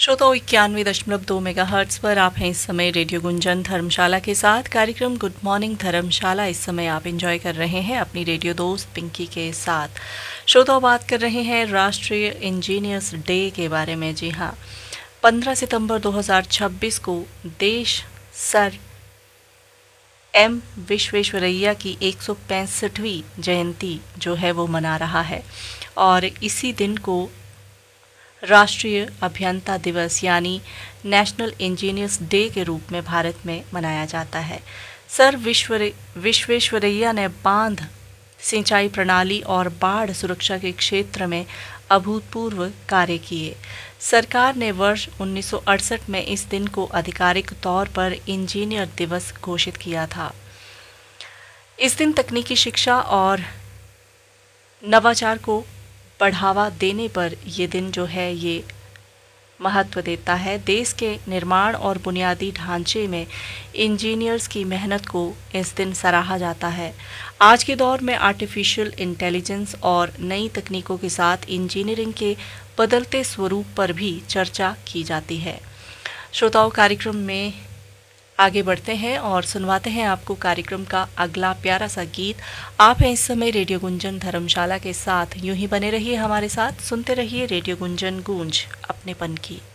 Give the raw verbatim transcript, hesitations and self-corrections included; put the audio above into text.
श्रोताओं इक्यानवे दशमलव दो मेगा हर्ट्स पर आप हैं इस समय रेडियो गुंजन धर्मशाला के साथ। कार्यक्रम गुड मॉर्निंग धर्मशाला इस समय आप एंजॉय कर रहे हैं अपनी रेडियो दोस्त पिंकी के साथ। श्रोताओं बात कर रहे हैं राष्ट्रीय इंजीनियर्स डे के बारे में। जी हाँ, पंद्रह सितंबर दो हज़ार छब्बीस को देश सर एम विश्वेश्वरैया की एक सौ पैंसठवीं जयंती जो है वो मना रहा है और इसी दिन को राष्ट्रीय अभियंता दिवस यानी नेशनल इंजीनियर्स डे के रूप में भारत में मनाया जाता है। सर विश्वेश्वरैया ने बांध, सिंचाई प्रणाली और बाढ़ सुरक्षा के क्षेत्र में अभूतपूर्व कार्य किए। सरकार ने वर्ष उन्नीस सौ अड़सठ में इस दिन को आधिकारिक तौर पर इंजीनियर दिवस घोषित किया था। इस दिन तकनीकी शिक्षा और नवाचार को बढ़ावा देने पर यह दिन जो है ये महत्व देता है। देश के निर्माण और बुनियादी ढांचे में इंजीनियर्स की मेहनत को इस दिन सराहा जाता है। आज के दौर में आर्टिफिशियल इंटेलिजेंस और नई तकनीकों के साथ इंजीनियरिंग के बदलते स्वरूप पर भी चर्चा की जाती है। श्रोताओं, कार्यक्रम में आगे बढ़ते हैं और सुनवाते हैं आपको कार्यक्रम का अगला प्यारा सा गीत। आप हैं इस समय रेडियो गुंजन धर्मशाला के साथ। यूं ही बने रहिए हमारे साथ, सुनते रहिए रेडियो गुंजन गूंज अपनेपन की।